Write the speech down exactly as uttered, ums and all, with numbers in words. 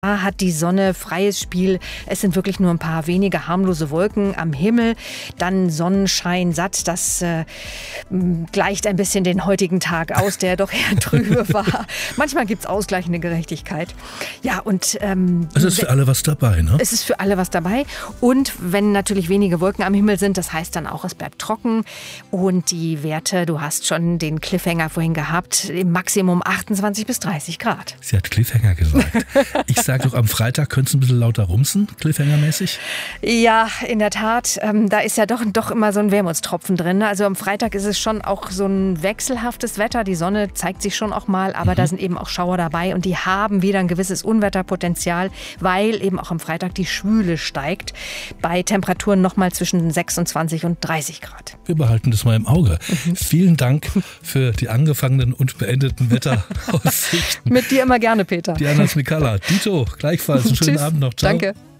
Da hat die Sonne freies Spiel. Es sind wirklich nur ein paar wenige harmlose Wolken am Himmel. Dann Sonnenschein satt. Das äh, gleicht ein bisschen den heutigen Tag aus, der doch eher trübe war. Manchmal gibt es ausgleichende Gerechtigkeit. Ja, und ähm, es ist für alle was dabei, ne? Es ist für alle was dabei. Und wenn natürlich wenige Wolken am Himmel sind, das heißt dann auch, es bleibt trocken. Und die Werte, du hast schon den Cliffhanger vorhin gehabt, im Maximum achtundzwanzig bis dreißig Grad. Sie hat Cliffhanger gesagt. Ich sage doch, am Freitag könnte es ein bisschen lauter rumsen, Cliffhanger-mäßig. Ja, in der Tat. Ähm, da ist ja doch, doch immer so ein Wermutstropfen drin. Also am Freitag ist es schon auch so ein wechselhaftes Wetter. Die Sonne zeigt sich schon auch mal, aber mhm. da sind eben auch Schauer dabei. Und die haben wieder ein gewisses Unwetterpotenzial, weil eben auch am Freitag die Schwüle steigt. Bei Temperaturen nochmal zwischen sechsundzwanzig und dreißig Grad. Wir behalten das mal im Auge. Mhm. Vielen Dank für die angefangenen und beendeten Wetteraussichten. Mit dir immer gerne, Peter. Diana Smikalla. Dito, gleichfalls. Einen schönen Tschüss. Abend noch. Ciao. Danke.